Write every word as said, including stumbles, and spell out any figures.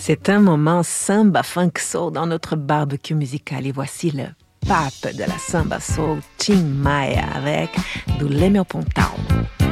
C'est un moment samba funk soul dans notre barbecue musical. Et voici le pape de la samba soul, Tim Maia, avec do Lê Meu Pontão.